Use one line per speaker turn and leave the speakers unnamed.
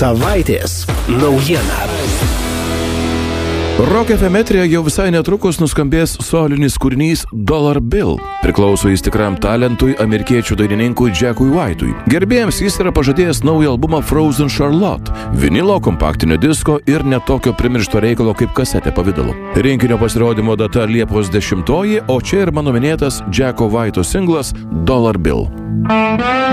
Savaitės naujiena.
Rock FM eteryje jau visai netrukus nuskambės solinis kūrinys Dollar Bill. Priklauso jis tikram talentui, amerikiečių dainininkui Jackui White'ui. Gerbėjams jis yra pažadėjęs naują albumą Frozen Charlotte, vinilo, kompaktinio disko ir netokio primiršto reikalo kaip kasetė pavidalu. Rinkinio pasirodymo data Liepos 10, o čia ir mano minėtas Jacko White'o singlas Dollar Bill.